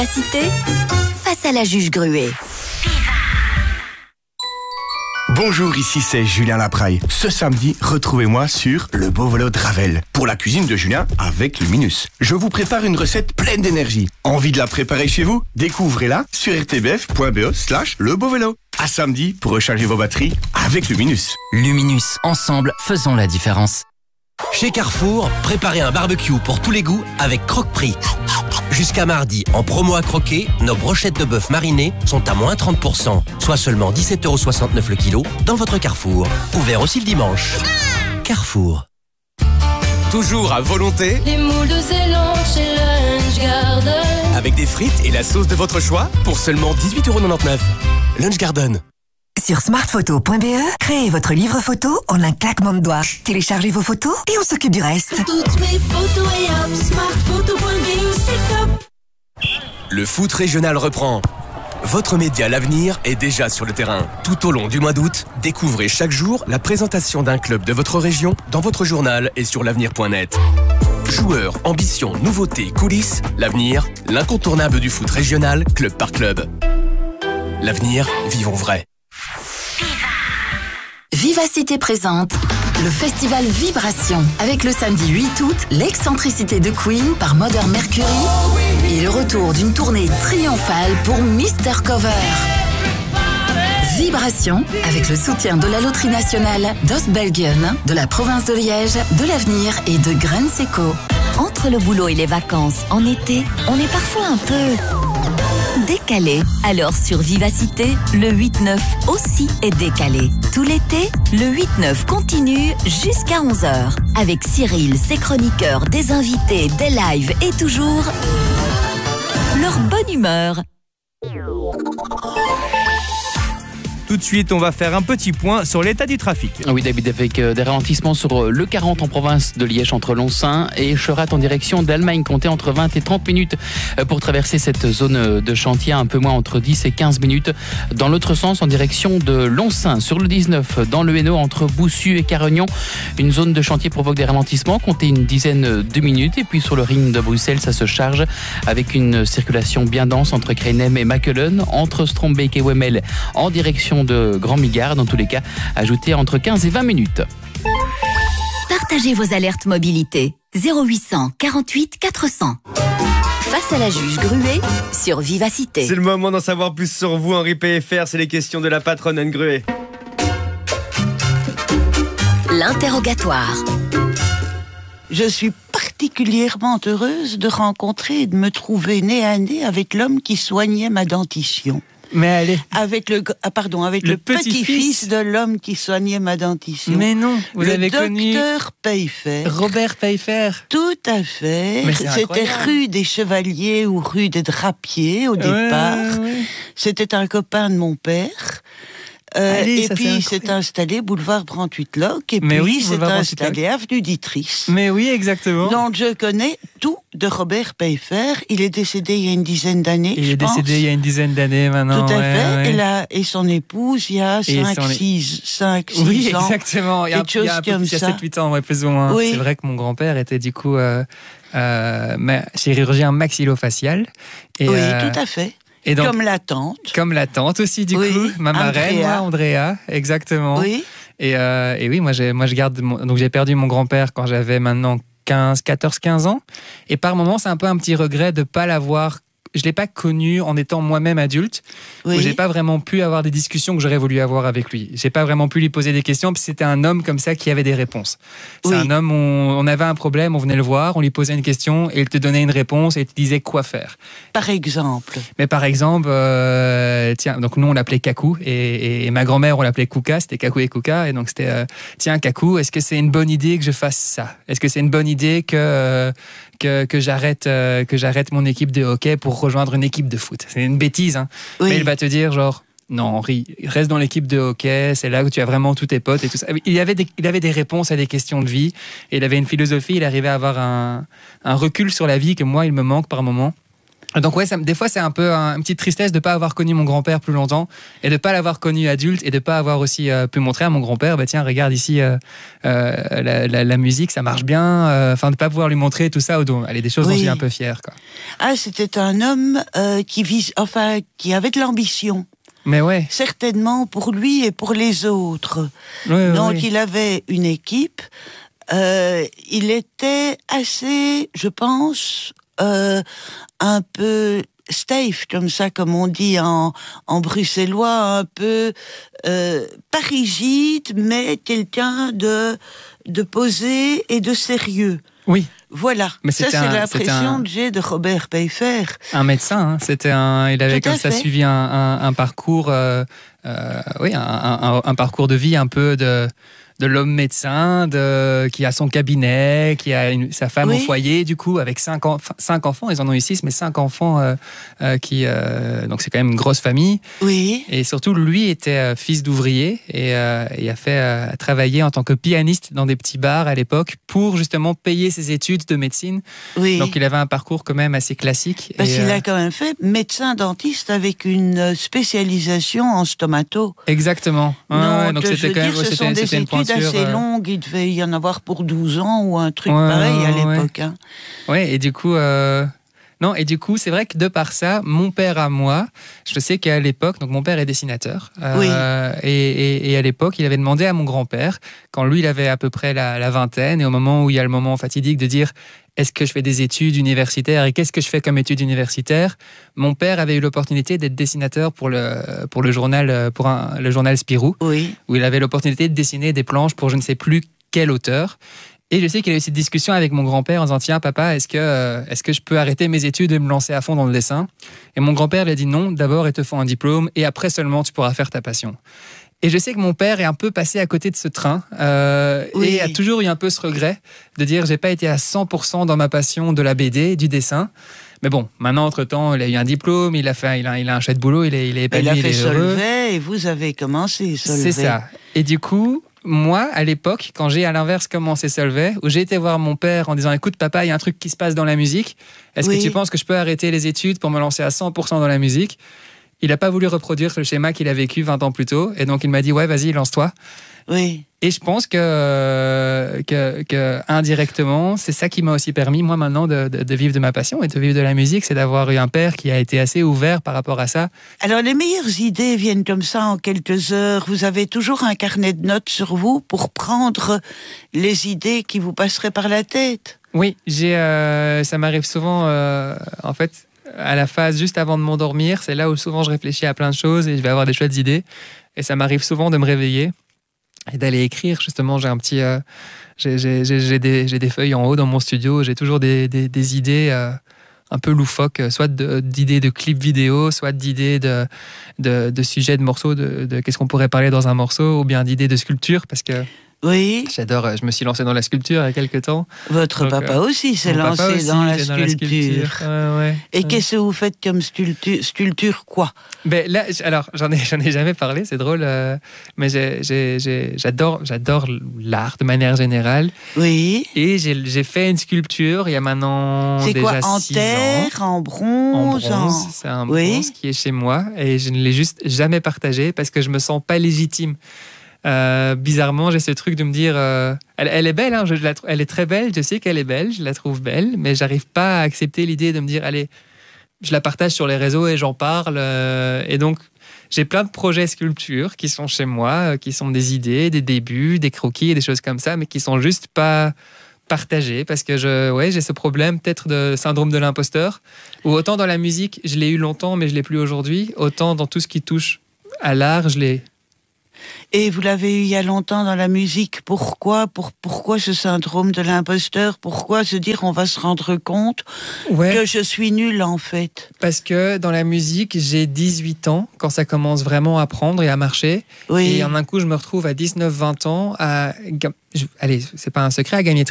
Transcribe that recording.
Cité face à la juge Gruet. Bonjour, ici c'est Julien Lapraille. Ce samedi, retrouvez-moi sur Le Beau Vélo de Ravel pour la cuisine de Julien avec Luminus. Je vous prépare une recette pleine d'énergie. Envie de la préparer chez vous? Découvrez-la sur rtbf.be/lebeauvélo. À samedi pour recharger vos batteries avec Luminus. Luminus, ensemble, faisons la différence. Chez Carrefour, préparez un barbecue pour tous les goûts avec Croque-Prix. Jusqu'à mardi, en promo à croquer, nos brochettes de bœuf marinées sont à moins 30%, soit seulement 17,69€ le kilo dans votre Carrefour. Ouvert aussi le dimanche. Carrefour. Toujours à volonté. Les moules de Zélande chez Lunch Garden. Avec des frites et la sauce de votre choix pour seulement 18,99€. Lunch Garden. Sur smartphoto.be, créez votre livre photo en un claquement de doigts. Téléchargez vos photos et on s'occupe du reste. Toutes mes photos et hop, smartphoto.be, c'est top. Le foot régional reprend. Votre média L'Avenir est déjà sur le terrain. Tout au long du mois d'août, découvrez chaque jour la présentation d'un club de votre région dans votre journal et sur l'avenir.net. Joueurs, ambitions, nouveautés, coulisses, L'Avenir, l'incontournable du foot régional, club par club. L'Avenir, vivons vrai. Vivacité présente le festival Vibration avec le samedi 8 août, l'excentricité de Queen par Modern Mercury et le retour d'une tournée triomphale pour Mr. Cover. Vibration avec le soutien de la Loterie Nationale, d'Ostbelgien, de la province de Liège, de l'Avenir et de Grenseco. Entre le boulot et les vacances, en été, on est parfois un peu décalé. Alors sur Vivacité, le 8-9 aussi est décalé. Tout l'été, le 8-9 continue jusqu'à 11h. Avec Cyril, ses chroniqueurs, des invités, des lives et toujours leur bonne humeur. Tout de suite, on va faire un petit point sur l'état du trafic. Oui, David, avec des ralentissements sur le 40 en province de Liège entre Lonsin et Cherat en direction d'Allemagne. Comptez entre 20 et 30 minutes pour traverser cette zone de chantier, un peu moins entre 10 et 15 minutes. Dans l'autre sens, en direction de Lonsin, sur le 19, dans le Hainaut, entre Boussu et Carignan, une zone de chantier provoque des ralentissements. Comptez une dizaine de minutes. Et puis sur le ring de Bruxelles, ça se charge avec une circulation bien dense entre Kreinem et Makelen, entre Strombeek et Wemmel en direction de Grand Migard. Dans tous les cas, ajoutez entre 15 et 20 minutes. Partagez vos alertes mobilité. 0800 48 400. Face à la juge Gruet sur Vivacité. C'est le moment d'en savoir plus sur vous, Henri PFR. C'est les questions de la patronne Anne Gruet. L'interrogatoire. Je suis particulièrement heureuse de rencontrer et de me trouver nez à nez avec l'homme qui soignait ma dentition. Mais allez. Avec le petit-fils de l'homme qui soignait ma dentition. Mais non, vous avez connu... Le docteur Peifer. Robert Peifer. Tout à fait. C'était rue des Chevaliers ou rue des Drapiers au départ. Ouais. C'était un copain de mon père. Et puis il s'est installé boulevard Brandt-Whitlock et puis il s'est installé avenue d'Itris. Mais oui, exactement. Donc je connais tout de Robert Peifer. Il est décédé il y a une dizaine d'années. Il est décédé il y a une dizaine d'années maintenant. Tout à fait. Ouais. Et son épouse, il y a 5-6 ans. Oui, exactement. Il y a 7-8 ans, ouais, plus ou moins. Oui. C'est vrai que mon grand-père était du coup chirurgien maxillofacial. Et, oui, tout à fait. Et donc, comme la tante. Comme la tante aussi, du coup. Ma marraine, Andrea, exactement. Oui. Et oui, moi je garde... Donc j'ai perdu mon grand-père quand j'avais maintenant 14-15 ans. Et par moments, c'est un peu un petit regret de ne pas l'avoir... Je ne l'ai pas connu en étant moi-même adulte, où je n'ai pas vraiment pu avoir des discussions que j'aurais voulu avoir avec lui. Je n'ai pas vraiment pu lui poser des questions, parce que c'était un homme comme ça qui avait des réponses. C'est un homme, on avait un problème, on venait le voir, on lui posait une question, et il te donnait une réponse, et il te disait quoi faire. Par exemple. Mais par exemple, donc nous on l'appelait Kakou, et ma grand-mère on l'appelait Kouka, c'était Kakou et Kouka, et donc c'était, tiens Kakou, est-ce que c'est une bonne idée que je fasse ça? Est-ce que c'est une bonne idée que j'arrête mon équipe de hockey pour rejoindre une équipe de foot? C'est une bêtise, hein. Mais il va te dire genre, non Henri, reste dans l'équipe de hockey, c'est là où tu as vraiment tous tes potes et tout ça. Il avait des réponses à des questions de vie, et il avait une philosophie, il arrivait à avoir un recul sur la vie que moi il me manque par moment. Donc ouais, des fois c'est un peu une petite tristesse de pas avoir connu mon grand-père plus longtemps et de pas l'avoir connu adulte et de pas avoir aussi pu montrer à mon grand-père, tiens regarde ici la musique ça marche bien, de pas pouvoir lui montrer tout ça. Allez, des choses dont je suis un peu fier, quoi. Ah, c'était un homme qui avait de l'ambition. Mais ouais. Certainement pour lui et pour les autres. Donc il avait une équipe. Il était assez, je pense, un peu steiff, comme ça, comme on dit en bruxellois, un peu pas rigide, mais quelqu'un de posé et de sérieux. Oui. Voilà, mais ça c'est l'impression que j'ai de Robert Pfeiffer. Un médecin, hein. Il avait comme ça suivi un parcours, un parcours de vie un peu de l'homme médecin, qui a son cabinet, qui a sa femme au foyer, du coup, avec 5 enfants. Ils en ont eu 6, mais 5 enfants, donc c'est quand même une grosse famille. Oui. Et surtout, lui était fils d'ouvrier et a travaillé en tant que pianiste dans des petits bars à l'époque pour justement payer ses études de médecine. Oui. Donc il avait un parcours quand même assez classique. Parce qu'il a quand même fait médecin-dentiste avec une spécialisation en stomato. Exactement. Donc c'était quand même c'était une pointure assez longue, il devait y en avoir pour 12 ans ou un truc pareil à l'époque. Hein. Ouais, et du coup, c'est vrai que de par ça, mon père à moi, je sais qu'à l'époque, donc mon père est dessinateur, et à l'époque, il avait demandé à mon grand-père, quand lui, il avait à peu près la vingtaine, et au moment où il y a le moment fatidique de dire est-ce que je fais des études universitaires et qu'est-ce que je fais comme études universitaires, mon père avait eu l'opportunité d'être dessinateur pour le journal Spirou, où il avait l'opportunité de dessiner des planches pour je ne sais plus quel auteur. Et je sais qu'il a eu cette discussion avec mon grand-père en disant tiens papa, est-ce que je peux arrêter mes études et me lancer à fond dans le dessin? Et mon grand-père lui a dit non, d'abord il te faut un diplôme et après seulement tu pourras faire ta passion. Et je sais que mon père est un peu passé à côté de ce train et a toujours eu un peu ce regret de dire j'ai pas été à 100% dans ma passion de la BD, du dessin. Mais bon, maintenant entre-temps, il a eu un diplôme, il a un chouette boulot, il est épanoui, il a fait heureux. Solvay et vous avez commencé Solvay. C'est ça. Et du coup, moi, à l'époque, quand j'ai à l'inverse commencé Solvay, où j'ai été voir mon père en disant écoute papa, il y a un truc qui se passe dans la musique, est-ce que tu penses que je peux arrêter les études pour me lancer à 100% dans la musique? Il n'a pas voulu reproduire le schéma qu'il a vécu 20 ans plus tôt, et donc il m'a dit ouais vas-y lance-toi. Oui. Et je pense que indirectement, c'est ça qui m'a aussi permis, moi, maintenant, de vivre de ma passion et de vivre de la musique, c'est d'avoir eu un père qui a été assez ouvert par rapport à ça. Alors, les meilleures idées viennent comme ça en quelques heures. Vous avez toujours un carnet de notes sur vous pour prendre les idées qui vous passeraient par la tête? Oui, ça m'arrive souvent, en fait, à la phase juste avant de m'endormir, c'est là où souvent je réfléchis à plein de choses et je vais avoir des chouettes idées. Et ça m'arrive souvent de me réveiller et d'aller écrire. Justement, j'ai un petit, j'ai des feuilles en haut dans mon studio. J'ai toujours des idées un peu loufoques, soit d'idées de clips vidéo, soit d'idées de sujets de morceaux, de qu'est-ce qu'on pourrait parler dans un morceau, ou bien d'idées de sculpture, parce que oui. J'adore, je me suis lancé dans la sculpture il y a quelques temps. Votre papa aussi s'est lancé dans la sculpture. Et qu'est-ce que vous faites comme sculpture quoi? Ben là, alors j'en ai jamais parlé, c'est drôle, mais j'adore l'art de manière générale. Oui. Et j'ai fait une sculpture il y a maintenant déjà 6 ans. C'est quoi, en terre, en bronze? En bronze, c'est un bronze qui est chez moi et je ne l'ai juste jamais partagé parce que je me sens pas légitime. Bizarrement, j'ai ce truc de me dire elle est belle, hein, elle est très belle, je sais qu'elle est belle, je la trouve belle, mais j'arrive pas à accepter l'idée de me dire allez, je la partage sur les réseaux et j'en parle, et donc j'ai plein de projets sculptures qui sont chez moi, qui sont des idées, des débuts, des croquis et des choses comme ça, mais qui sont juste pas partagés parce que j'ai ce problème peut-être de syndrome de l'imposteur, où autant dans la musique je l'ai eu longtemps mais je l'ai plus aujourd'hui, autant dans tout ce qui touche à l'art je l'ai. Et vous l'avez eu il y a longtemps dans la musique. Pourquoi ce syndrome de l'imposteur? Pourquoi se dire on va se rendre compte que je suis nul en fait? Parce que dans la musique, j'ai 18 ans quand ça commence vraiment à prendre et à marcher. Oui. Et en un coup, je me retrouve à 19-20 ans allez, c'est pas un secret, à gagner